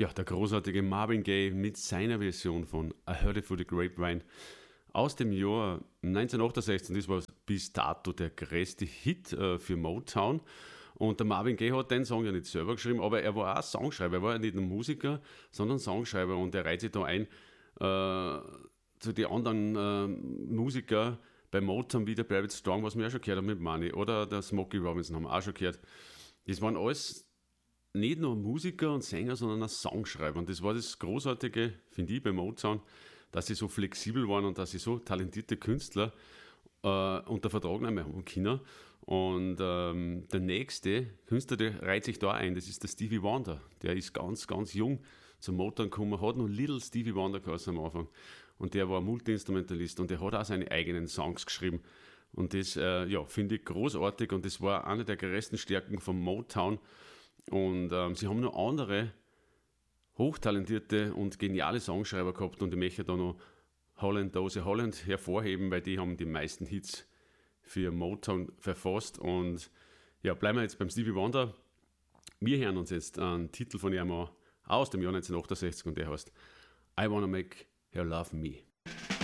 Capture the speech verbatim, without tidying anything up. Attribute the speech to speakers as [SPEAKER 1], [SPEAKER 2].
[SPEAKER 1] Ja, der großartige Marvin Gaye mit seiner Version von I Heard It Through the Grapevine aus dem Jahr neunzehnhundertachtundsechzig. Das war bis dato der größte Hit äh, für Motown. Und der Marvin Gaye hat den Song ja nicht selber geschrieben, aber er war auch Songschreiber. Er war ja nicht nur Musiker, sondern Songschreiber. Und er reiht sich da ein äh, zu den anderen äh, Musikern bei Motown wie der Private Strong, was wir auch schon gehört haben mit Money, oder der Smokey Robinson haben wir auch schon gehört. Das waren alles nicht nur Musiker und Sänger, sondern auch Songschreiber. Und das war das Großartige, finde ich, bei Motown, dass sie so flexibel waren und dass sie so talentierte Künstler äh, unter Vertrag nehmen haben können. Und ähm, der nächste Künstler, der reiht sich da ein, das ist der Stevie Wonder. Der ist ganz, ganz jung zum Motown gekommen, hat noch Little Stevie Wonder geheißen am Anfang. Und der war Multi-Instrumentalist und der hat auch seine eigenen Songs geschrieben. Und das äh, ja, finde ich großartig und das war eine der größten Stärken von Motown. Und ähm, sie haben noch andere hochtalentierte und geniale Songschreiber gehabt und ich möchte da noch Holland, Dose Holland hervorheben, weil die haben die meisten Hits für Motown verfasst. Und ja, bleiben wir jetzt beim Stevie Wonder. Wir hören uns jetzt einen Titel von ihm aus dem Jahr neunzehnhundertachtundsechzig und der heißt I Wanna Make Her Love Me.